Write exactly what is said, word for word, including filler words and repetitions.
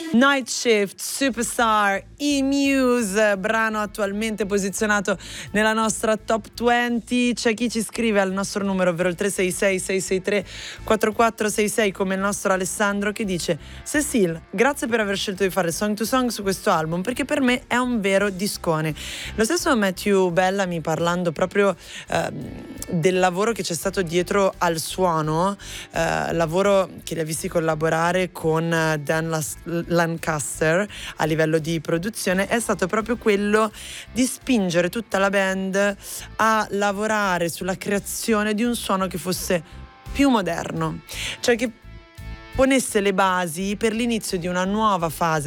Night Shift, Superstar, E-Muse, brano attualmente posizionato nella nostra top venti. C'è chi ci scrive al nostro numero, ovvero il tre sei sei sei sei tre quattro quattro sei sei, come il nostro Alessandro, che dice: Cecile, grazie per aver scelto di fare Song to Song su questo album, perché per me è un vero discone. Lo stesso Matthew Bellamy, parlando proprio eh, del lavoro che c'è stato dietro al suono, eh, lavoro che li ha visti collaborare con Dan Las- Lancaster a livello di produzione, è stato proprio quello di spingere tutta la band a lavorare sulla creazione di un suono che fosse più moderno, cioè che ponesse le basi per l'inizio di una nuova fase